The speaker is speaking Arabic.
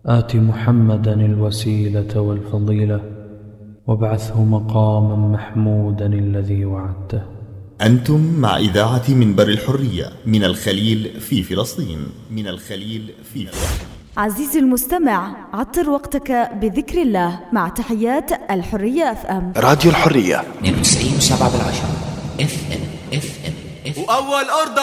آت محمدا الوسيلة والفضيلة وابعثه مقاما محمودا الذي وعدته. أنتم مع إذاعة منبر الحرية من الخليل في فلسطين. عزيزي المستمع، عطر وقتك بذكر الله مع تحيات الحرية FM. راديو الحرية 92.7 FM. وأول أرض